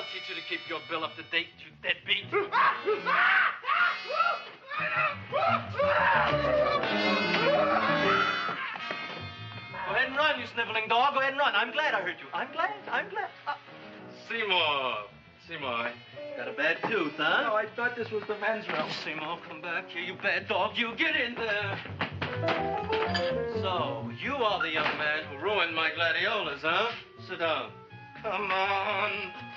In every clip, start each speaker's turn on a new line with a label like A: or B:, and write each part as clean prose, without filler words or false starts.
A: I'll teach you to keep your bill up to date, you deadbeat. Go ahead and run, you sniveling dog. Go ahead and run. I'm glad I hurt you. I'm glad. Seymour, got a bad tooth, huh?
B: No, I thought this was the men's room.
A: Seymour, come back here, you bad dog. You get in there. So, you are the young man who ruined my gladiolas, huh? Sit down. Come on.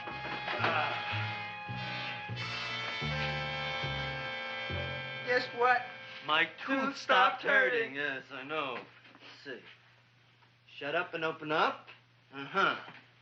B: Guess what?
A: My tooth stopped hurting. Yes, I know. Let's see. Shut up and open up. Uh-huh.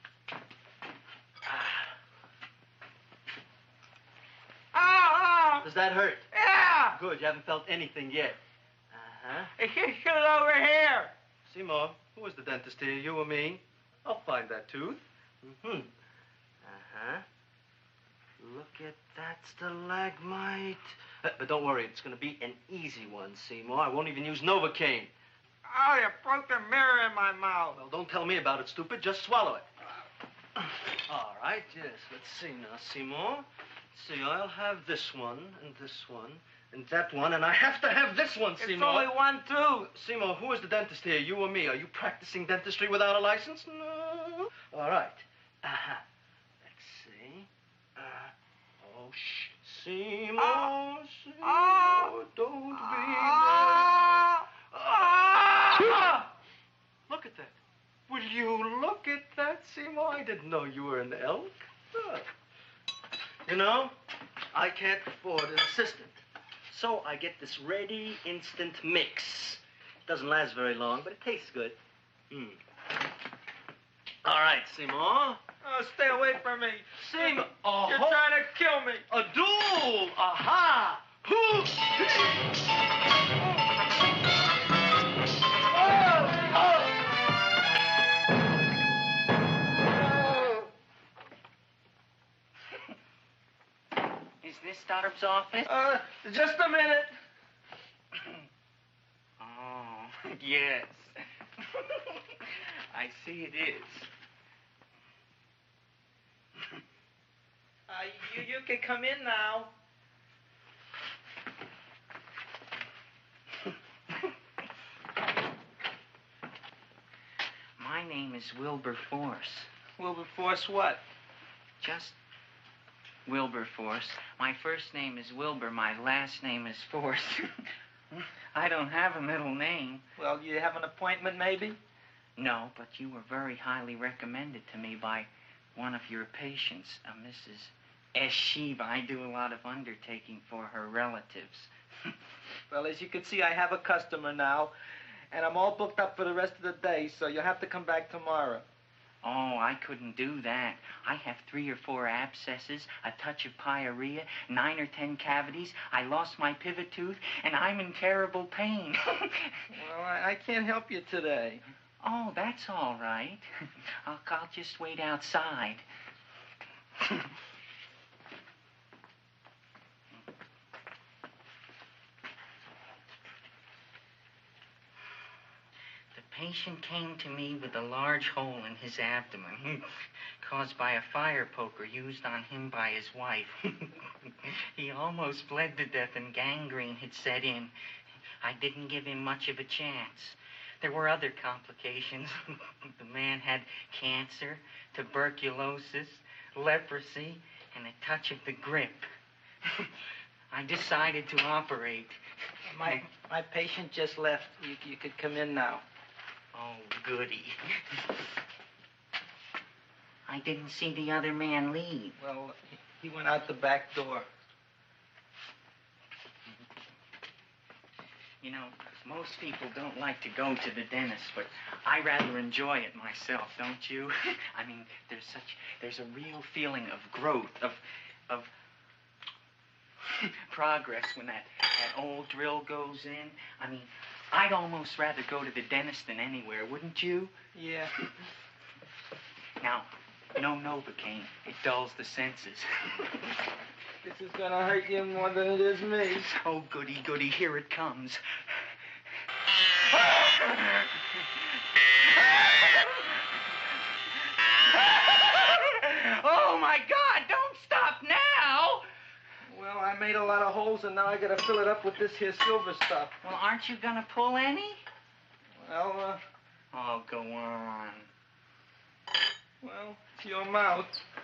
A: Does that hurt?
B: Yeah!
A: Good, you haven't felt anything yet. Uh-huh.
B: It's just shit over here.
A: Seymour, who is the dentist here, you or me? I'll find that tooth. Mm-hmm. Uh-huh. Look at that stalagmite. But don't worry, it's going to be an easy one, Seymour. I won't even use Novocaine.
B: Oh, you broke the mirror in my mouth.
A: Well, don't tell me about it, stupid. Just swallow it. All right, yes. Let's see now, Seymour. Let's see, I'll have this one, and that one, and I have to have this one, Seymour.
B: It's only one tooth.
A: Seymour, who is the dentist here, you or me? Are you practicing dentistry without a license? No. All right. Uh-huh. Let's see. Oh, shh. Seymour, Seymour, don't be Look at that. Will you look at that, Seymour? I didn't know you were an elk. Oh. You know, I can't afford an assistant. So I get this ready instant mix. It doesn't last very long, but it tastes good. All right, Seymour.
B: Oh, stay away from me.
A: Seymour.
B: You're trying to kill me.
A: A duel. Aha.
C: Is this doctor's office?
B: Just a minute.
C: Oh, yes. I see it is.
B: You can come in now.
C: My name is Wilberforce.
B: Wilberforce what?
C: Just Wilberforce. My first name is Wilbur. My last name is Force. I don't have a middle name.
B: Well, you have an appointment, maybe?
C: No, but you were very highly recommended to me by one of your patients, Mrs. S. Shiva. I do a lot of undertaking for her relatives.
B: Well, as you can see, I have a customer now, and I'm all booked up for the rest of the day, so you'll have to come back tomorrow.
C: Oh, I couldn't do that. I have 3 or 4 abscesses, a touch of pyorrhea, 9 or 10 cavities. I lost my pivot tooth, and I'm in terrible pain.
B: Well, I can't help you today.
C: Oh, that's all right. I'll just wait outside. The patient came to me with a large hole in his abdomen, caused by a fire poker used on him by his wife. He almost bled to death and gangrene had set in. I didn't give him much of a chance. There were other complications. The man had cancer, tuberculosis, leprosy, and a touch of the grip. I decided to operate.
B: My patient just left. You could come in now.
C: Oh, goody. I didn't see the other man leave.
B: Well, he went out the back door.
C: You know, most people don't like to go to the dentist, but I rather enjoy it myself, don't you? I mean, there's a real feeling of growth, of progress when that old drill goes in. I mean, I'd almost rather go to the dentist than anywhere, wouldn't you?
B: Yeah.
C: Now, no Novocaine. It dulls the senses.
B: This is gonna hurt you more than it is me.
C: Oh, goody, goody, here it comes. Oh, my God!
B: made a lot of holes, and now I gotta fill it up with this here silver stuff.
C: Well, aren't you gonna pull any?
B: Well,
C: Oh, go on.
B: well, it's your mouth.